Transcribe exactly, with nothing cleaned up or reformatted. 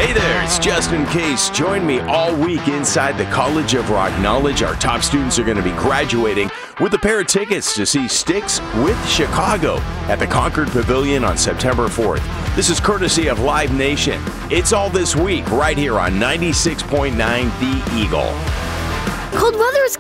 Hey there, it's Justin Case. Join me all week inside the College of Rock Knowledge. Our top students are going to be graduating with a pair of tickets to see Styx with Chicago at the Concord Pavilion on September fourth. This is courtesy of Live Nation. It's all this week right here on ninety-six point nine The Eagle. Cold weather is